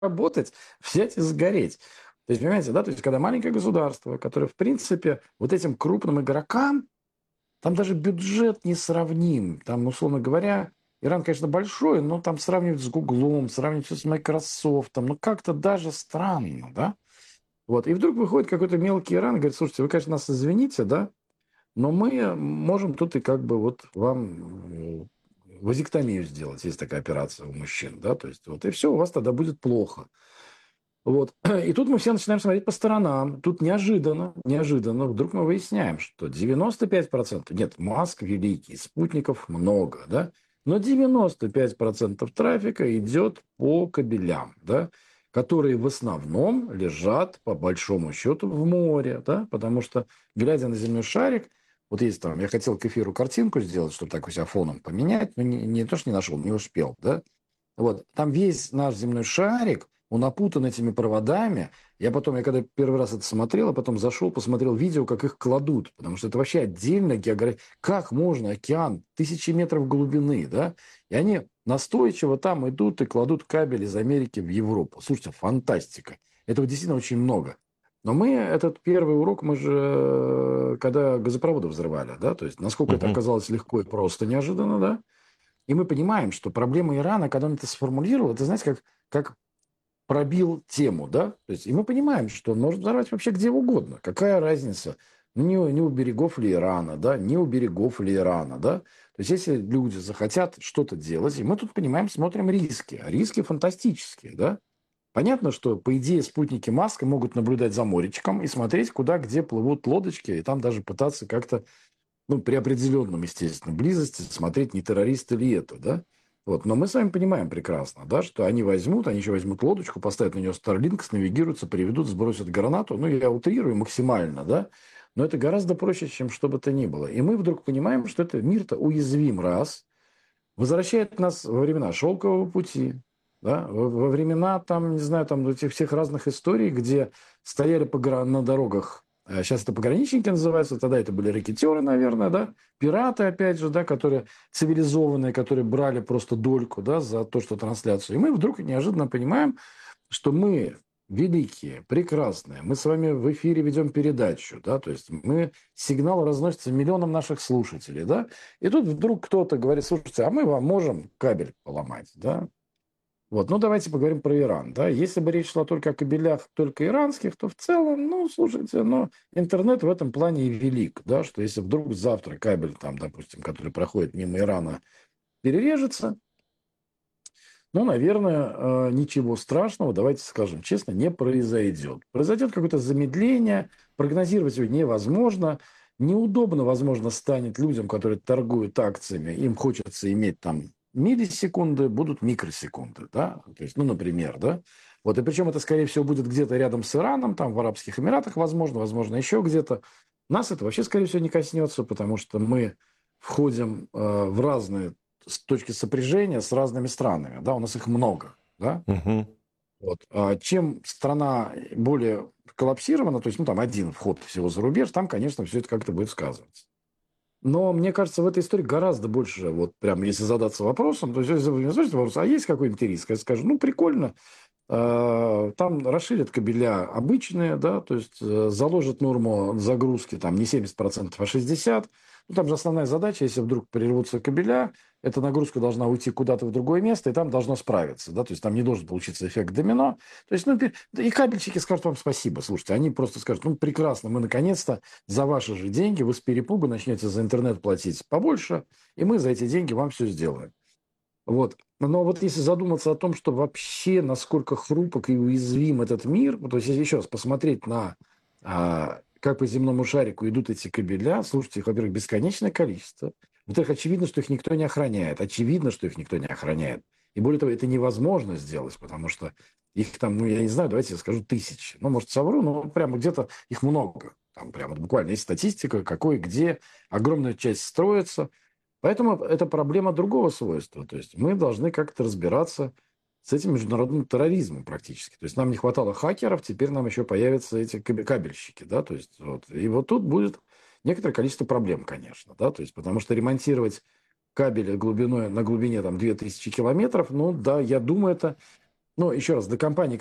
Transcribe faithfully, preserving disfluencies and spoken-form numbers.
работать, взять и сгореть. То есть, понимаете, да, то есть, когда маленькое государство, которое, в принципе, вот этим крупным игрокам, там даже бюджет несравним. Там, условно говоря, Иран, конечно, большой, но там сравнивать с Гуглом, сравнивать с Microsoft, ну как-то даже странно, да? Вот. И вдруг выходит какой-то мелкий Иран и говорит, слушайте, вы, конечно, нас извините, да, но мы можем тут и как бы вот вам э, вазектомию сделать, есть такая операция у мужчин, да, то есть вот, и все, у вас тогда будет плохо. Вот. И тут мы все начинаем смотреть по сторонам. Тут неожиданно, неожиданно вдруг мы выясняем, что девяносто пять процентов, нет, Маск великий, спутников много, да, но девяносто пять процентов трафика идет по кабелям, да, которые в основном лежат, по большому счету, в море, да, потому что, глядя на земной шарик, вот есть там, я хотел к эфиру картинку сделать, чтобы так у себя фоном поменять, но не, не то, что не нашел, не успел, да, вот, там весь наш земной шарик, он опутан этими проводами. Я потом, я когда первый раз это смотрел, а потом зашел, посмотрел видео, как их кладут, потому что это вообще отдельно география. Как можно океан тысячи метров глубины, да? И они настойчиво там идут и кладут кабель из Америки в Европу. Слушайте, фантастика. Этого действительно очень много. Но мы этот первый урок, мы же, э, когда газопроводы взрывали, да, то есть насколько это Мгм. оказалось легко и просто неожиданно, да, и мы понимаем, что проблема Ирана, когда он это сформулировал, это, знаете, как, как пробил тему, да? То есть, и мы понимаем, что он может взорвать вообще где угодно. Какая разница? Ну, не, у- не у берегов ли Ирана, да? Не у берегов ли Ирана, да? То есть, если люди захотят что-то делать, и мы тут понимаем, смотрим риски. А риски фантастические, да? Понятно, что, по идее, спутники Маска могут наблюдать за моречком и смотреть, куда, где плывут лодочки, и там даже пытаться как-то ну, при определенном, естественно, близости смотреть, не террорист ли это, да? Вот. Но мы с вами понимаем прекрасно, да, что они возьмут, они еще возьмут лодочку, поставят на нее Starlink, навигируются, приведут, сбросят гранату. Ну, я утрирую максимально, да, но это гораздо проще, чем что бы то ни было. И мы вдруг понимаем, что это мир-то уязвим, раз, возвращает нас во времена Шелкового пути, да, во, во времена, там, не знаю, там, этих всех разных историй, где стояли по, гра- на дорогах, а сейчас это пограничники называются, тогда это были рекетеры, наверное, да, пираты, опять же, да, которые цивилизованные, которые брали просто дольку, да, за то, что трансляцию. И мы вдруг неожиданно понимаем, что мы великие, прекрасные, мы с вами в эфире ведем передачу, да, то есть мы, сигнал разносится миллионам наших слушателей, да, и тут вдруг кто-то говорит, слушайте, а мы вам можем кабель поломать, да, вот, ну давайте поговорим про Иран, да, если бы речь шла только о кабелях, только иранских, то в целом, ну, слушайте, но интернет в этом плане и велик, да, что если вдруг завтра кабель, там, допустим, который проходит мимо Ирана, перережется, ну, наверное, э, ничего страшного, давайте скажем честно, не произойдет. Произойдет какое-то замедление, прогнозировать его невозможно. Неудобно, возможно, станет людям, которые торгуют акциями, им хочется иметь там миллисекунды, будут микросекунды, да, то есть, ну, например, да, вот, и причем это, скорее всего, будет где-то рядом с Ираном, там, в Арабских Эмиратах, возможно, возможно, еще где-то. Нас это вообще, скорее всего, не коснется, потому что мы входим э, в разные с точки сопряжения с разными странами, да, у нас их много, да, Мгм. вот. А чем страна более коллапсирована, то есть, ну, там один вход всего за рубеж, там, конечно, все это как-то будет сказываться. Но мне кажется, в этой истории гораздо больше, вот прям если задаться вопросом, то есть, если вы мне зададите вопрос, а есть какой-нибудь риск? Я скажу, ну, прикольно, э, там расширят кабеля обычные, да, то есть э, заложат норму загрузки там не семьдесят процентов, а шестьдесят процентов. Ну, там же основная задача, если вдруг прервутся кабеля, эта нагрузка должна уйти куда-то в другое место, и там должно справиться, да, то есть там не должен получиться эффект домино. То есть, ну, пи- да и кабельщики скажут вам спасибо, слушайте, они просто скажут, ну, прекрасно, мы наконец-то за ваши же деньги, вы с перепугу начнете за интернет платить побольше, и мы за эти деньги вам все сделаем. Вот. Но вот если задуматься о том, что вообще насколько хрупок и уязвим этот мир, вот, то есть если еще раз посмотреть на а, как по земному шарику идут эти кабеля, слушайте, их, во-первых, бесконечное количество. Во-вторых, очевидно, что их никто не охраняет. Очевидно, что их никто не охраняет. И более того, это невозможно сделать, потому что их там, ну, я не знаю, давайте я скажу тысячи. Ну, может, совру, но прямо где-то их много. Там прямо вот буквально есть статистика, какой, где. Огромная часть строится. Поэтому это проблема другого свойства. То есть мы должны как-то разбираться с этим международным терроризмом практически. То есть нам не хватало хакеров, теперь нам еще появятся эти кабе- кабельщики. Да? То есть, вот. И вот тут будет некоторое количество проблем, конечно. Да? То есть, потому что ремонтировать кабели глубиной, на глубине там, две тысячи километров, ну да, я думаю, это Но еще раз, до компании,